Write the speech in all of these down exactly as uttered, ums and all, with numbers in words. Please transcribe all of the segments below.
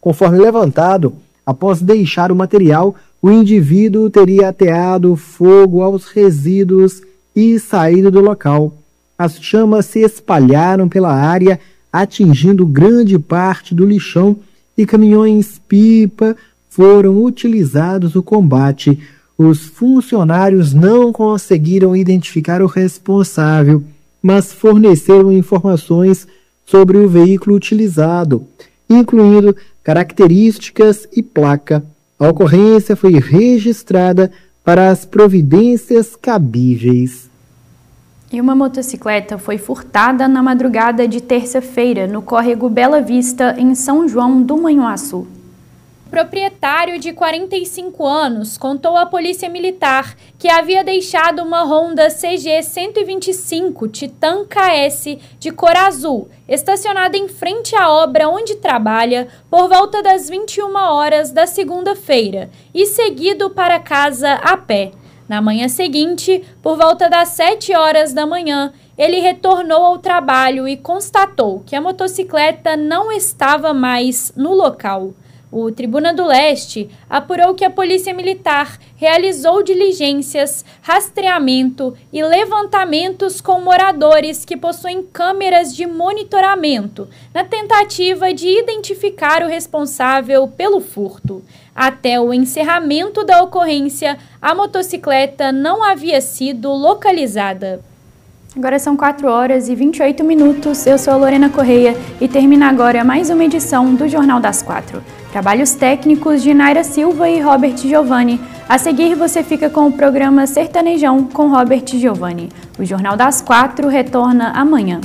Conforme levantado, após deixar o material, o indivíduo teria ateado fogo aos resíduos e saído do local. As chamas se espalharam pela área, atingindo grande parte do lixão, e caminhões-pipa foram utilizados no combate. Os funcionários não conseguiram identificar o responsável, mas forneceram informações sobre o veículo utilizado, incluindo características e placa. A ocorrência foi registrada para as providências cabíveis. E uma motocicleta foi furtada na madrugada de terça-feira no córrego Bela Vista, em São João do Manhuaçu. O proprietário de quarenta e cinco anos contou à Polícia Militar que havia deixado uma Honda C G cento e vinte e cinco Titan K S de cor azul, estacionada em frente à obra onde trabalha, por volta das vinte e uma horas da segunda-feira, e seguido para casa a pé. Na manhã seguinte, por volta das sete horas da manhã, ele retornou ao trabalho e constatou que a motocicleta não estava mais no local. O Tribuna do Leste apurou que a Polícia Militar realizou diligências, rastreamento e levantamentos com moradores que possuem câmeras de monitoramento, na tentativa de identificar o responsável pelo furto. Até o encerramento da ocorrência, a motocicleta não havia sido localizada. Agora são quatro horas e vinte e oito minutos. Eu sou a Lorena Correia e termina agora mais uma edição do Jornal das Quatro. Trabalhos técnicos de Naira Silva e Robert Giovanni. A seguir você fica com o programa Sertanejão com Robert Giovanni. O Jornal das Quatro retorna amanhã.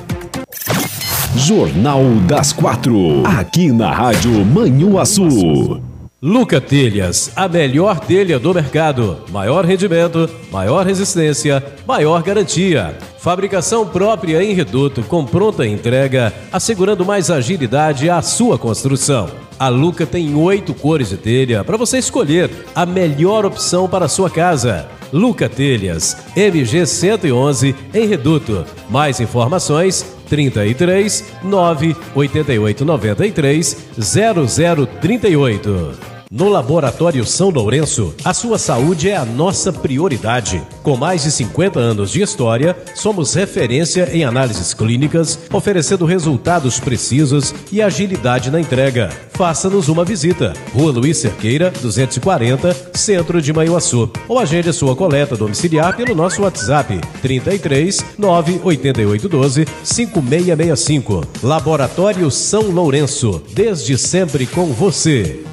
Jornal das Quatro, aqui na Rádio Manhuaçu. Luca Telhas, a melhor telha do mercado. Maior rendimento, maior resistência, maior garantia. Fabricação própria em reduto com pronta entrega, assegurando mais agilidade à sua construção. A Luca tem oito cores de telha para você escolher a melhor opção para a sua casa. Luca Telhas, M G cento e onze em reduto. Mais informações trinta e três, nove, oitenta e oito, noventa e três, zero zero trinta e oito. No Laboratório São Lourenço, a sua saúde é a nossa prioridade. Com mais de cinquenta anos de história, somos referência em análises clínicas, oferecendo resultados precisos e agilidade na entrega. Faça-nos uma visita. Rua Luiz Cerqueira, duzentos e quarenta, Centro de Manhuaçu. Ou agende a sua coleta domiciliar pelo nosso WhatsApp trinta e três, nove, oitenta e oito, doze, cinco seis seis cinco. Laboratório São Lourenço, desde sempre com você.